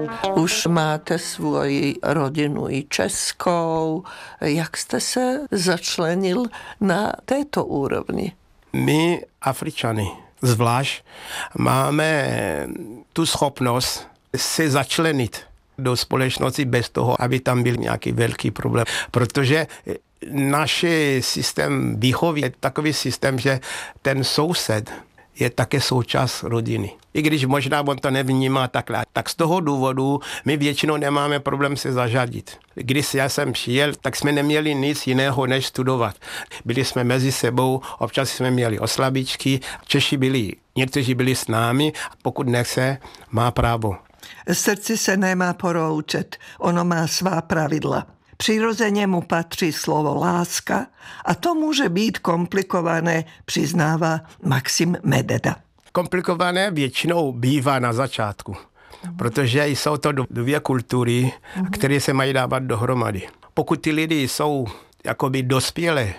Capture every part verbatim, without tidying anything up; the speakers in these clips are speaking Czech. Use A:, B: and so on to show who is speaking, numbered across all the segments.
A: Už máte svoji rodinu i českou. Jak jste se začlenil na této úrovni?
B: My, Afričany, zvlášť máme tu schopnost se začlenit do společnosti bez toho, aby tam byl nějaký velký problém. Protože náš systém výchovy je takový systém, že ten soused je také součást rodiny. I když možná on to nevnímá takhle. Tak z toho důvodu my většinou nemáme problém se zařadit. Když já jsem přijel, tak jsme neměli nic jiného, než studovat. Byli jsme mezi sebou, občas jsme měli oslabičky, Češi byli, někteří byli s námi, pokud nechce, má právo.
A: Srdci se nemá poroučet, ono má svá pravidla. Přirozeně mu patří slovo láska a to může být komplikované, přiznává Maxim Mededa.
B: Komplikované většinou bývá na začátku, protože jsou to dvě kultury, které se mají dávat dohromady. Pokud ty lidi jsou jakoby dospělé,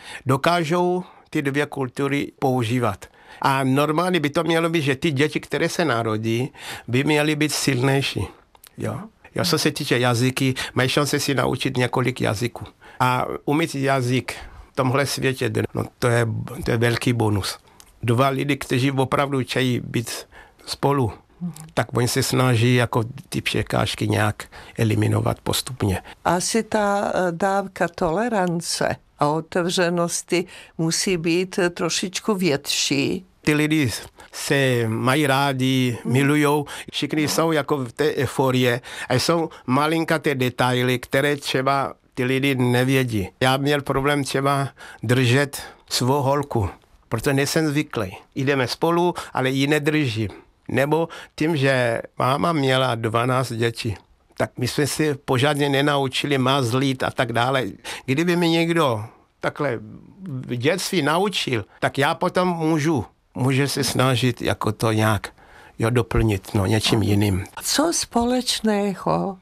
B: dokážou ty dvě kultury používat. A normálně by to mělo být, že ty děti, které se narodí, by měly být silnější. Jo. Jo, co se týče jazyky, mají šance si naučit několik jazyků. A umít jazyk v tomhle světě, no, to je, to je velký bonus. Dva lidi, kteří opravdu chtějí být spolu, tak oni se snaží jako ty překážky nějak eliminovat postupně.
A: Asi ta dávka tolerance a otevřenosti musí být trošičku větší.
B: Ty lidi se mají rádi, milujou, všichni jsou jako v té euforie a jsou malinkaté detaily, které třeba ty lidi nevědí. Já měl problém třeba držet svou holku, protože nejsem zvyklý. Jdeme spolu, ale ji nedržím. Nebo tím, že máma měla dvanáct dětí, tak my jsme si pořádně nenaučili mazlit a tak dále. Kdyby mi někdo takhle v dětství naučil, tak já potom můžu může se snažit jako to nějak jo, doplnit no, něčím jiným.
A: Co společného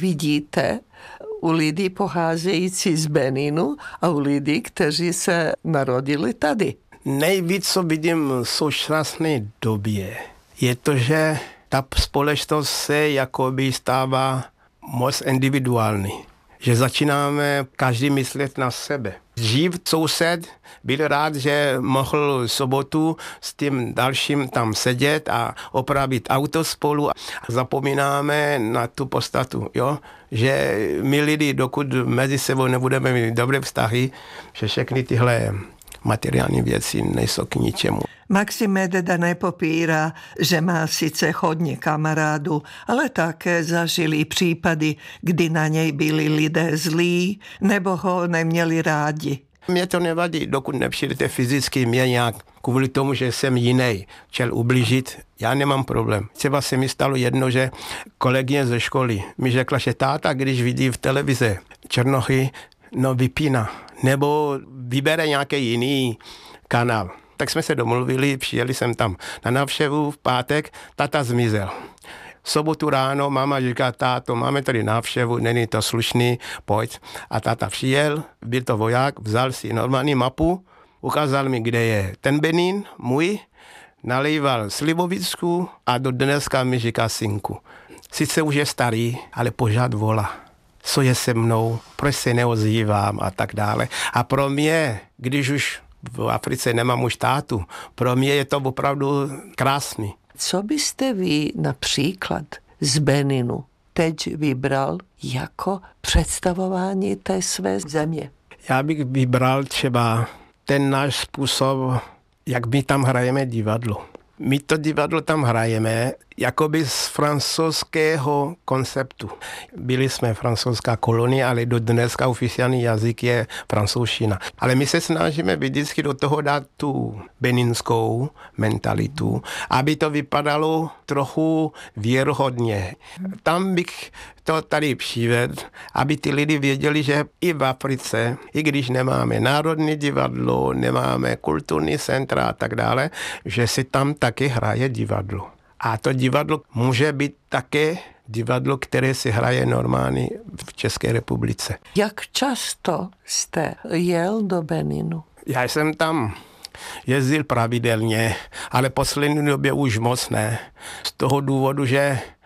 A: vidíte u lidí pocházející z Beninu a u lidí, kteří se narodili tady?
B: Nejvíc, co vidím v současné době, je to, že ta společnost se jakoby stává moc individuální. Že začínáme každý myslet na sebe. Dřív soused byl rád, že mohl sobotu s tím dalším tam sedět a opravit auto spolu. Zapomínáme na tu podstatu, jo? Že my lidi, dokud mezi sebou nebudeme mít dobré vztahy, že všechny tyhle materiální věci nejsou k ničemu.
A: Maxim Mededa nepopírá, že má sice hodně kamarádů, ale také zažili případy, kdy na něj byli lidé zlí nebo ho neměli rádi.
B: Mě to nevadí, dokud nepřijdete fyzicky mě nějak kvůli tomu, že jsem jiný, chtěl ublížit, já nemám problém. Třeba se mi stalo jedno, že kolegyně ze školy mi řekla, že táta, když vidí v televizi černochy, no vypíná, nebo vybere nějaký jiný kanál. Tak jsme se domluvili, přijeli jsem tam na návštěvu v pátek, táta zmizel. V sobotu ráno máma říká, táto, máme tady návštěvu, není to slušný, pojď. A táta přijel, byl to voják, vzal si normální mapu, ukázal mi, kde je ten Benin, můj, nalejval slivovicku a do dneska mi říká synku. Sice už je starý, ale pořád volá. Co je se mnou, proč se neozývám a tak dále. A pro mě, když už v Africe nemám už tátu, pro mě je to opravdu krásný.
A: Co byste vy například z Beninu teď vybral jako představování té své země?
B: Já bych vybral třeba ten náš způsob, jak my tam hrajeme divadlo. My to divadlo tam hrajeme jakoby z francouzského konceptu. Byli jsme francouzská kolonie, ale do dneska oficiální jazyk je francouzština. Ale my se snažíme vždycky do toho dát tu beninskou mentalitu, aby to vypadalo trochu věrohodně. Tam bych to tady přivedl, aby ty lidi věděli, že i v Africe, i když nemáme národní divadlo, nemáme kulturní centra a tak dále, že se tam taky hraje divadlo. A to divadlo může být také divadlo, které se hraje normálně v České republice.
A: Jak často jste jel do Beninu?
B: Já jsem tam jezdil pravidelně, ale poslední době už moc ne. Z toho důvodu, že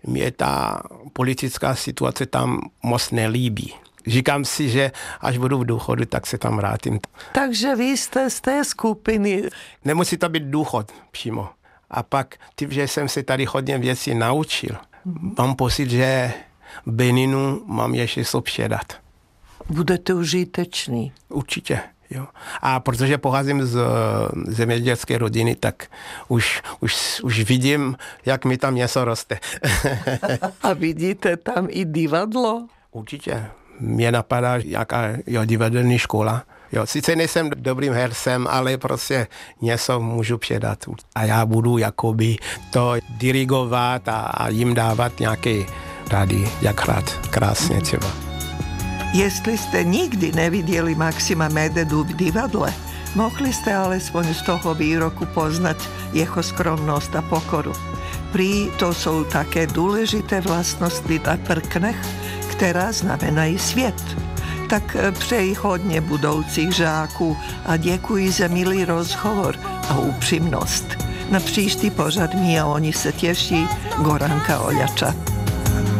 B: mě ta politická situace tam moc nelíbí. Říkám si, že až budu v důchodu, tak se tam vrátím.
A: Takže vy jste z té skupiny.
B: Nemusí to být důchod přímo. A pak tím, že jsem se tady hodně věcí naučil, mm-hmm. mám pocit, že v Beninu mám ještě co předat.
A: Budete užitečný.
B: Určitě, jo. A protože pocházím z zemědělské rodiny, tak už, už, už vidím, jak mi tam něco roste.
A: A vidíte tam i divadlo?
B: Určitě. Mě napadá, jaká je divadelní škola. Jo, sice nejsem dobrým hercem, ale prostě něco můžu předat. A já budu jakoby to dirigovat a, a jim dávat nějaké rady, jak hrát krásně třeba.
A: Jestli jste nikdy neviděli Maxima Mededu v divadle, mohli jste alespoň z toho výroku poznat jeho skromnost a pokoru. Prý to jsou také důležité vlastnosti na prknech, která znamenají svět. Tak přeji hodně budoucích žáků a děkuji za milý rozhovor a upřímnost. Na příští pořad mi a oni se těší Goranka Oljača.